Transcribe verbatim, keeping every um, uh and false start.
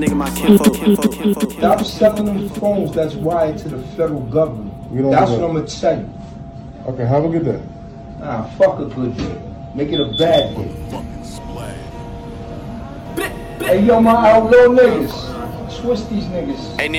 Nigga, my kinfolk, kinfolk, kinfolk. Stop selling them phones that's wired to the federal government. We don't That's do what that. I'm gonna tell you. Okay, have a good day. Nah, fuck a good day. Make it a bad day. Hey, yo, my outlaw niggas. Twist these niggas. Hey,